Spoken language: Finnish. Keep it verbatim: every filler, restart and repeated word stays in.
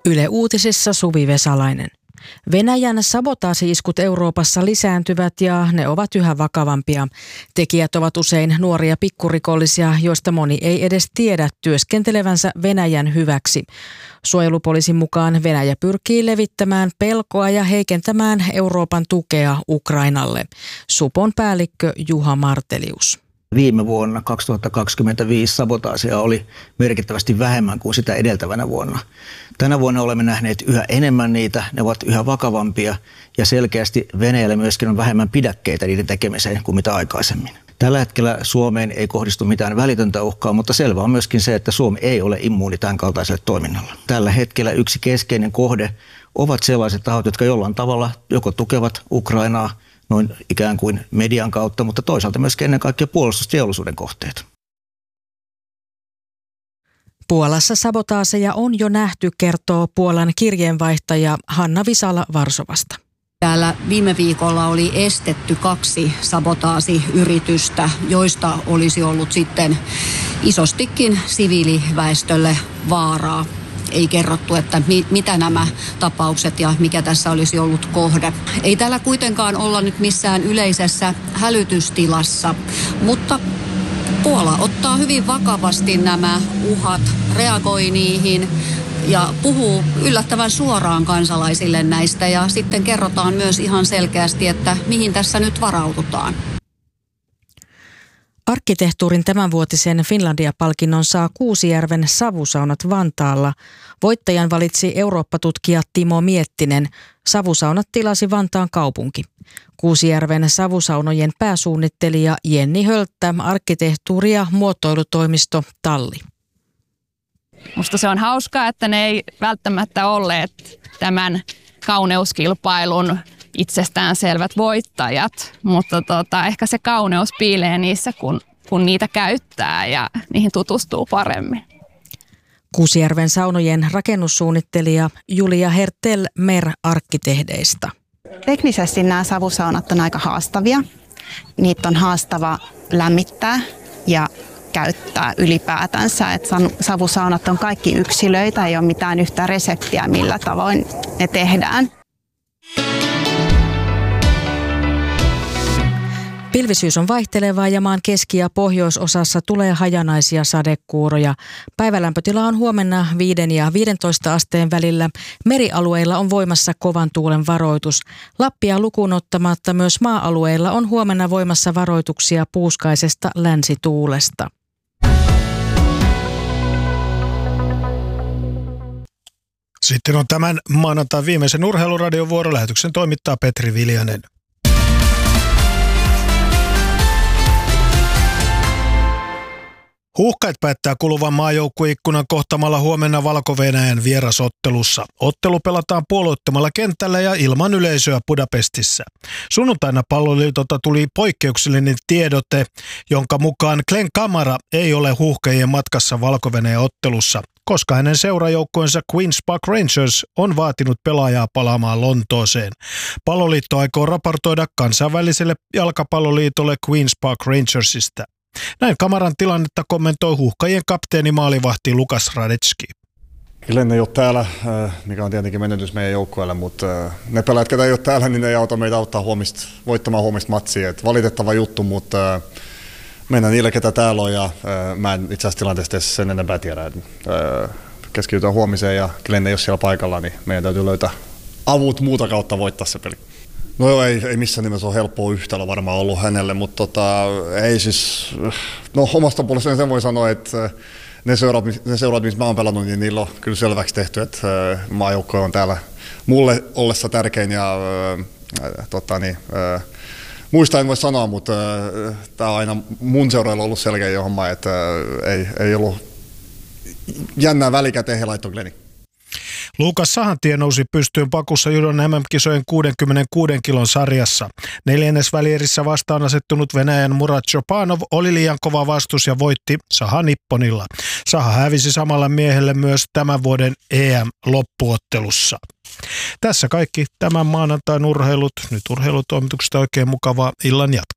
Yle Uutisissa Suvi Vesalainen. Venäjän sabotaasi-iskut Euroopassa lisääntyvät ja ne ovat yhä vakavampia. Tekijät ovat usein nuoria pikkurikollisia, joista moni ei edes tiedä työskentelevänsä Venäjän hyväksi. Suojelupoliisin mukaan Venäjä pyrkii levittämään pelkoa ja heikentämään Euroopan tukea Ukrainalle. Supon päällikkö Juha Martelius. Viime vuonna kaksituhattakaksikymmentäviisi sabotaasia oli merkittävästi vähemmän kuin sitä edeltävänä vuonna. Tänä vuonna olemme nähneet yhä enemmän niitä, ne ovat yhä vakavampia ja selkeästi Venäjällä myöskin on vähemmän pidäkkeitä niiden tekemiseen kuin mitä aikaisemmin. Tällä hetkellä Suomeen ei kohdistu mitään välitöntä uhkaa, mutta selvä on myöskin se, että Suomi ei ole immuuni tämän kaltaiselle toiminnalle. Tällä hetkellä yksi keskeinen kohde ovat sellaiset tahot, jotka jollain tavalla joko tukevat Ukrainaa, noin ikään kuin median kautta, mutta toisaalta myös ennen kaikkea puolustusteollisuuden kohteet. Puolassa sabotaaseja on jo nähty, kertoo Puolan kirjeenvaihtaja Hanna Visala Varsovasta. Täällä viime viikolla oli estetty kaksi sabotaasiyritystä, joista olisi ollut sitten isostikin siviiliväestölle vaaraa. Ei kerrottu, että mi- mitä nämä tapaukset ja mikä tässä olisi ollut kohde. Ei täällä kuitenkaan olla nyt missään yleisessä hälytystilassa, mutta Puola ottaa hyvin vakavasti nämä uhat, reagoi niihin ja puhuu yllättävän suoraan kansalaisille näistä ja sitten kerrotaan myös ihan selkeästi, että mihin tässä nyt varaudutaan. Arkkitehtuurin tämänvuotisen Finlandia-palkinnon saa Kuusijärven savusaunat Vantaalla. Voittajan valitsi Eurooppa-tutkija Timo Miettinen. Savusaunat tilasi Vantaan kaupunki. Kuusijärven savusaunojen pääsuunnittelija Jenni Hölttä, arkkitehtuuri- ja muotoilutoimisto Talli. Musta se on hauskaa, että ne ei välttämättä olleet tämän kauneuskilpailun itsestäänselvät voittajat, mutta tota, ehkä se kauneus piilee niissä, kun, kun niitä käyttää ja niihin tutustuu paremmin. Kuusijärven saunojen rakennussuunnittelija Julia Hertel Mer arkkitehdeistä. Teknisesti nämä savusaunat on aika haastavia. Niitä on haastava lämmittää ja käyttää ylipäätänsä. Et savusaunat on kaikki yksilöitä, ei ole mitään yhtä reseptiä, millä tavoin ne tehdään. Pilvisyys on vaihtelevaa ja maan keski- ja pohjoisosassa tulee hajanaisia sadekuuroja. Päivälämpötila on huomenna viiden ja viidentoista asteen välillä. Merialueilla on voimassa kovan tuulen varoitus. Lappia lukuun ottamatta myös maa-alueilla on huomenna voimassa varoituksia puuskaisesta länsituulesta. Sitten on tämän maanantain viimeisen urheiluradion vuorolähetyksen toimittaa Petri Viljanen. Huuhkajat päättää kuluvan maajoukkueikkunan kohtamalla huomenna Valko-Venäjän vierasottelussa. Ottelu pelataan puolueettomalla kentällä ja ilman yleisöä Budapestissa. Sunnuntaina Palloliitolta tuli poikkeuksellinen tiedote, jonka mukaan Glenn Kamara ei ole huuhkajien matkassa Valko-Venäjän ottelussa, koska hänen seurajoukkueensa Queen's Park Rangers on vaatinut pelaajaa palaamaan Lontooseen. Palloliitto aikoo raportoida kansainväliselle jalkapalloliitolle Queen's Park Rangersista. Näin Kamaran tilannetta kommentoi huuhkajien kapteeni maalivahti Lukas Radetski. Glenn ei ole täällä, mikä on tietenkin menetys meidän joukkueelle, mutta ne pelaajat, ketä ei ole täällä, niin ne ei auta meitä auttaa huomista, voittamaan huomista matsia. Et valitettava juttu, mutta mennään niille, ketä täällä on ja mä en itse asiassa tilanteesta sen enempää tiedä. Keskitytään huomiseen ja Glenn ei ole siellä paikalla, niin meidän täytyy löytää avut muuta kautta voittaa se peli. No joo, ei, ei missään nimessä ole helppoa yhtälö varmaan ollut hänelle, mutta tota, ei siis, no omasta puolestani sen voi sanoa, että ne seurat, ne seurat, missä mä oon pelannut, niin niillä on kyllä selväksi tehty, että maajoukkue on täällä mulle ollessa tärkein ja äh, tota, niin, äh, muista en voi sanoa, mutta äh, tää on aina mun seurailla ollut selkeä homma, että äh, ei, ei ollut jännää välikäteen he laittoi Glenni. Luukas Sahantie nousi pystyyn pakussa judon M M-kisojen kuudenkymmenenkuuden kilon sarjassa. Neljännesvälierissä vastaan asettunut Venäjän Murat Chopanov oli liian kova vastus ja voitti Saha Nipponilla. Saha hävisi samalla miehelle myös tämän vuoden E M-loppuottelussa. Tässä kaikki tämän maanantain urheilut. Nyt urheilutoimituksesta oikein mukavaa illan jatkoa.